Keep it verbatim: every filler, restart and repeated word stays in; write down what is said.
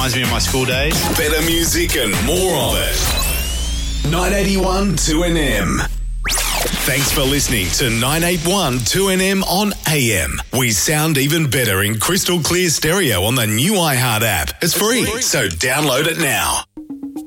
Reminds me of my school days. Better music and more of it. nine eighty-one two N M. Thanks for listening to nine eighty-one two N M on A M. We sound even better in crystal clear stereo on the new iHeart app. It's free, so download it now.